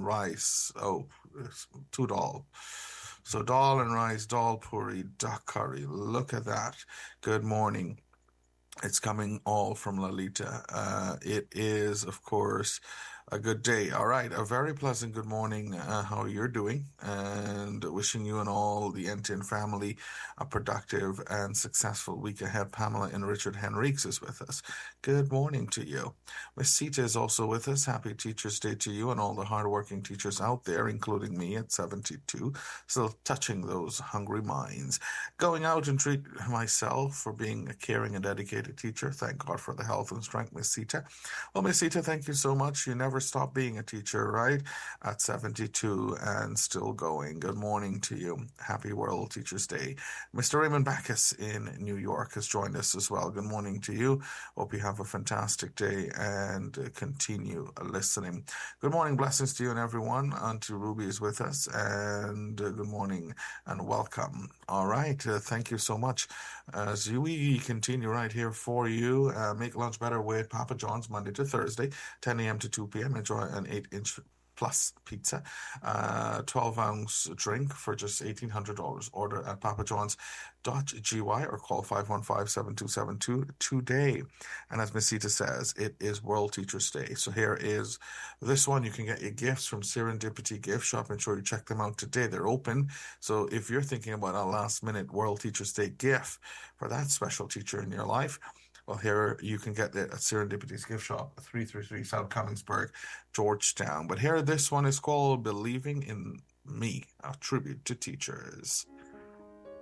and rice. Oh, it's two dal. So dal and rice, dal puri, duck curry. Look at that. Good morning. It's coming all from Lalita. It is, of course, a good day. All right, a very pleasant good morning. How you're doing, and wishing you and all the NTN family a productive and successful week ahead. Pamela and Richard Henriques is with us. Good morning to you. Miss Sita is also with us. Happy Teachers Day to you and all the hardworking teachers out there, including me at 72, still touching those hungry minds. Going out and treat myself for being a caring and dedicated teacher. Thank God for the health and strength, Miss Sita. Well, Miss Sita, thank you so much. You never stop being a teacher, right? At 72 and still going. Good morning to you. Happy World Teachers Day. Mr. Raymond Backus in New York has joined us as well. Good morning to you. Hope you have a fantastic day and continue listening. Good morning. Blessings to you and everyone. Auntie Ruby is with us. And good morning and welcome. All right. Thank you so much. As we continue right here for you, make lunch better with Papa John's Monday to Thursday, 10 a.m. to 2 p.m. Enjoy an 8-inch plus pizza, 12-ounce drink for just $1,800. Order at papajohns.gy or call 515-7272 today. And as Miss Sita says, it is World Teachers Day. So here is this one. You can get your gifts from Serendipity Gift Shop. Ensure you check them out today. They're open. So if you're thinking about a last-minute World Teachers Day gift for that special teacher in your life, well, here you can get it at Serendipity's Gift Shop, 333 South Commingsburg, Georgetown. But here, this one is called Believing in Me, a tribute to teachers.